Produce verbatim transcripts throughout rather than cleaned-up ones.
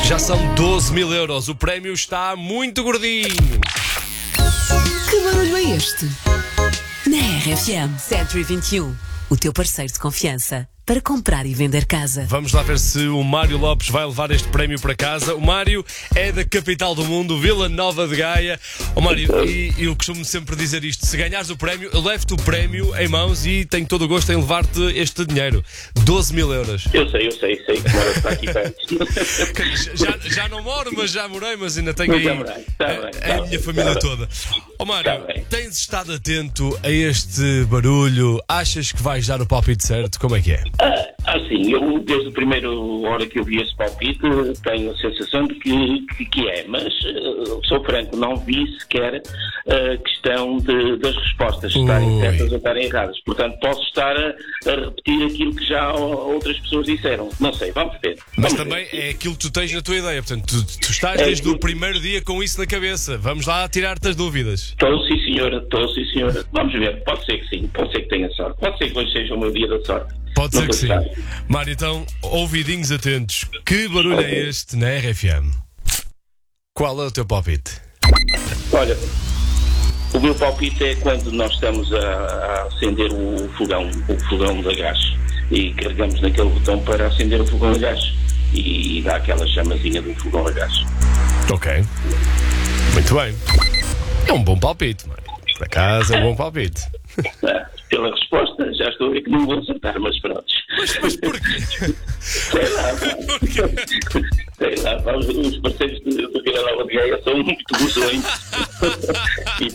Já são doze mil euros. O prémio está muito gordinho. Que barulho é este? Na R F M cento e vinte e um, o teu parceiro de confiança para comprar e vender casa. Vamos lá ver se o Mário Lopes vai levar este prémio para casa. O Mário é da capital do mundo, Vila Nova de Gaia. Ó Mário, e eu costumo sempre dizer isto: se ganhares o prémio, eu levo-te o prémio em mãos e tenho todo o gosto em levar-te este dinheiro. doze mil euros. Eu sei, eu sei, sei que mora está aqui perto. já, já não moro, mas já morei, mas ainda tenho aí Tá bem, tá bem, a, tá a minha bem, família tá toda. Ó Mário, Tá bem. tens estado atento a este barulho? Achas que vais dar o palpite certo? Como é que é? Ah, assim, eu desde a primeira hora que eu vi esse palpite tenho a sensação de que, que, que é, mas uh, sou franco, não vi sequer a questão de, das respostas estarem Ui. certas ou estarem erradas. Portanto, posso estar a, a repetir aquilo que já outras pessoas disseram. Não sei, vamos ver. Mas Vamos também ver. é aquilo que tu tens na tua ideia. Portanto, tu, tu estás É desde aquilo- o primeiro dia com isso na cabeça. Vamos lá tirar-te as dúvidas. Estou, sim senhora, estou, sim senhora. Vamos ver, pode ser que sim, pode ser que tenha sorte. Pode ser que hoje seja o meu dia da sorte. Pode Não ser que sim. sabe. Mário, então, ouvidinhos atentos. Que barulho é este na R F M? Qual é o teu palpite? Olha, o meu palpite é quando nós estamos a, a acender o fogão, o fogão de gás, e carregamos naquele botão para acender o fogão a gás e, e dá aquela chamazinha do fogão a gás. Ok. Muito bem. É um bom palpite, Mário. Por acaso é um bom palpite. Ah, pela resposta, já estou a ver que não vou acertar, mas pronto. Mas, mas porquê? Sei lá, pá. Sei lá, pá, os, os parceiros de, de Vila Nova de Gaia são muito gozões. E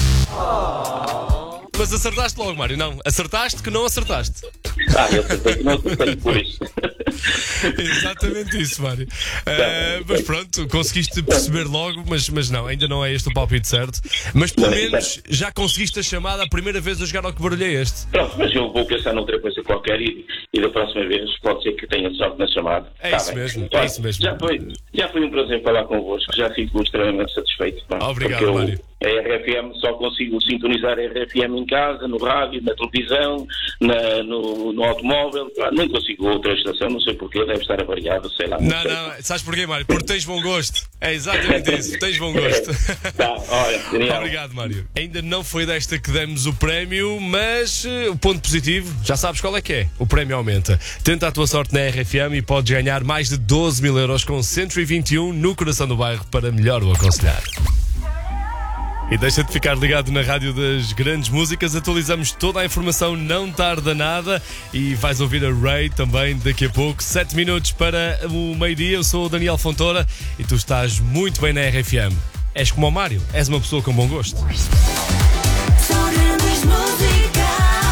Mas acertaste logo, Mário. Não, acertaste que não acertaste. Ah, eu acertei que não acertei depois. Exatamente isso, Mário. Uh, mas pronto, conseguiste perceber logo, mas, mas não, ainda não é este o palpite certo. Mas pelo Não é menos já conseguiste a chamada a primeira vez a jogar ao que barulho é este. Pronto, mas eu vou pensar noutra coisa qualquer e, e da próxima vez pode ser que tenha sorte na chamada. É Tá isso bem. mesmo, Olha, é isso mesmo. Já foi, já foi um prazer falar convosco, já fico extremamente satisfeito. pá, Obrigado, porque eu, Mário. a R F M só consigo sintonizar a R F M em casa, no rádio, na televisão, na, no, no automóvel. Pá, não consigo outra estação, não sei porquê, deve estar avariado, sei lá. Não, sei. não, sabes porquê, Mário? Porque tens bom gosto. É exatamente isso, tens bom gosto. Tá, olha, genial. Obrigado, Mário. Ainda não foi desta que demos o prémio, mas eh, o ponto positivo, já sabes qual é que é. O prémio aumenta. Tenta a tua sorte na R F M e podes ganhar mais de doze mil euros com cento e vinte e um no coração do bairro para melhor o aconselhar. E deixa de ficar ligado na rádio das grandes músicas. Atualizamos toda a informação, não tarda nada. E vais ouvir a Ray também daqui a pouco. Sete minutos para o meio-dia. Eu sou o Daniel Fontoura e tu estás muito bem na R F M. És como o Mário, és uma pessoa com bom gosto. São grandes músicas.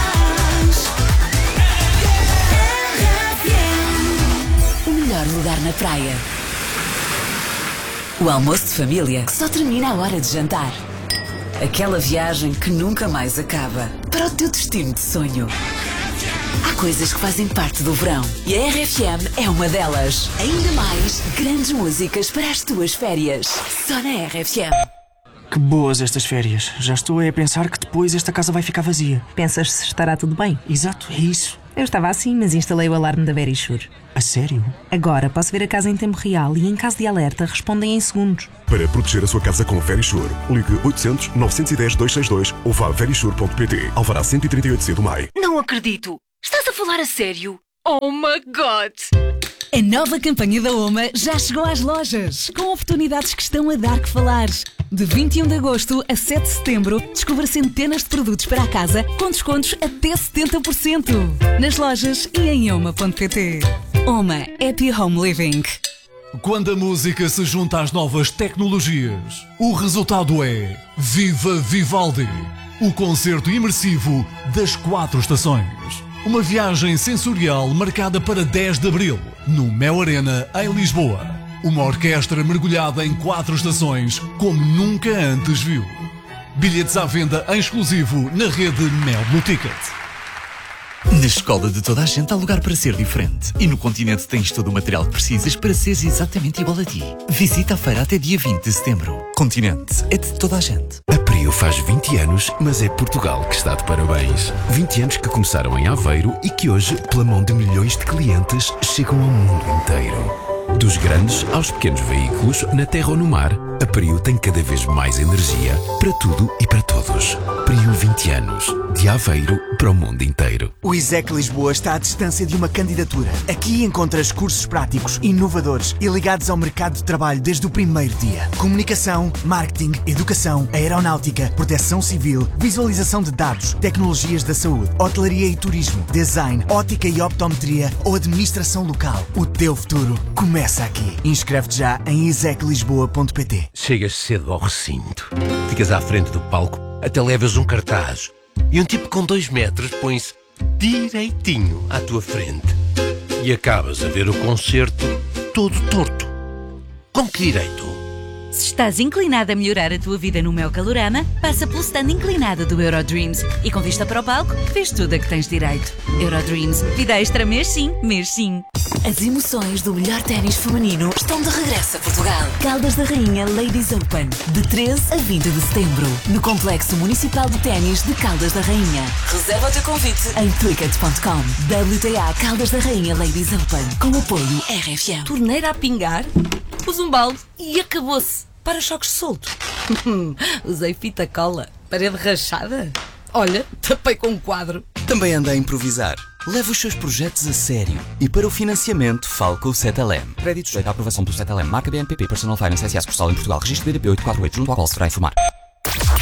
R F M. O melhor lugar na praia. O almoço de família que só termina a hora de jantar. Aquela viagem que nunca mais acaba. Para o teu destino de sonho. Há coisas que fazem parte do verão e a R F M é uma delas. Ainda mais grandes músicas para as tuas férias. Só na R F M. Que boas estas férias. Já estou a pensar que depois esta casa vai ficar vazia. Pensas se estará tudo bem? Exato, é isso. Eu estava assim, mas instalei o alarme da Verisure. A sério? Agora posso ver a casa em tempo real e em caso de alerta respondem em segundos. Para proteger a sua casa com Verisure, ligue oitocentos, novecentos e dez, duzentos e sessenta e dois ou vá a verisure ponto pt. Alvará cento e trinta e oito C do M A I. Não acredito! Estás a falar a sério? Oh my God! A nova campanha da OMA já chegou às lojas, com oportunidades que estão a dar que falar. De vinte e um de agosto a sete de setembro, descubra centenas de produtos para a casa com descontos até setenta por cento. Nas lojas e em oma ponto pt. OMA Happy Home Living. Quando a música se junta às novas tecnologias, o resultado é Viva Vivaldi, o concerto imersivo das quatro estações. Uma viagem sensorial marcada para dez de abril, no Mel Arena, em Lisboa. Uma orquestra mergulhada em quatro estações, como nunca antes viu. Bilhetes à venda em exclusivo na rede Mel Blue Ticket. Na escola de toda a gente há lugar para ser diferente. E no Continente tens todo o material que precisas para seres exatamente igual a ti. Visita a feira até dia vinte de setembro. Continente é de toda a gente. A Prio faz vinte anos, mas é Portugal que está de parabéns. vinte anos que começaram em Aveiro e que hoje, pela mão de milhões de clientes, chegam ao mundo inteiro. Dos grandes aos pequenos veículos, na terra ou no mar, a Prio tem cada vez mais energia para tudo e para todos. Prio vinte anos, de Aveiro para o mundo inteiro. O ISEC Lisboa está à distância de uma candidatura. Aqui encontras cursos práticos, inovadores e ligados ao mercado de trabalho desde o primeiro dia. Comunicação, marketing, educação, aeronáutica, proteção civil, visualização de dados, tecnologias da saúde, hotelaria e turismo, design, ótica e optometria ou administração local. O teu futuro começa aqui. Inscreve-te já em isec lisboa ponto pt. Chegas cedo ao recinto, ficas à frente do palco, até levas um cartaz e um tipo com dois metros põe-se direitinho à tua frente e acabas a ver o concerto todo torto. Com que direito? Se estás inclinado a melhorar a tua vida no meu Calorama, passa pelo stand inclinado do Eurodreams e com vista para o palco, vês tudo a que tens direito. Eurodreams, vida extra mês sim, mês sim. As emoções do melhor ténis feminino estão de regresso a Portugal. Caldas da Rainha Ladies Open, de treze a vinte de setembro, no Complexo Municipal de Ténis de Caldas da Rainha. Reserva o teu convite em twicket ponto com. W T A Caldas da Rainha Ladies Open, com apoio R F M. Torneira a pingar, pus um balde e acabou-se. Para-choques solto. Usei fita cola. Parede rachada. Olha, tapei com um quadro. Também anda a improvisar. Leve os seus projetos a sério. E para o financiamento, fale com o Cetelem. Crédito sujeito à aprovação do Cetelem. Marca B N P P Personal Finance S A sucursal em Portugal. Registro B D P oito quatro oito junto ao qual se irá informar.